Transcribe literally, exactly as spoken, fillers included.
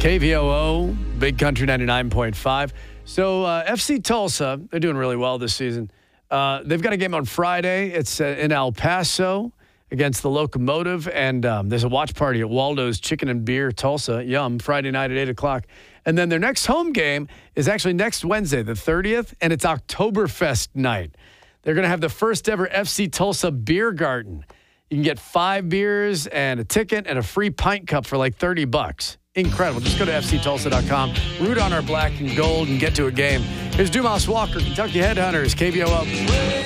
K V O O, Big Country ninety-nine point five. So uh, F C Tulsa, they're doing really well this season. Uh, they've got a game on Friday. It's uh, in El Paso against the Locomotive, and um, there's a watch party at Waldo's Chicken and Beer Tulsa. Yum, Friday night at eight o'clock. And then their next home game is actually next Wednesday, the thirtieth, and it's Oktoberfest night. They're going to have the first ever F C Tulsa Beer Garden. You can get five beers and a ticket and a free pint cup for like thirty bucks. Incredible. Just go to F C Tulsa dot com, root on our black and gold, and get to a game. Here's Dumas Walker, Kentucky Headhunters, K V O O.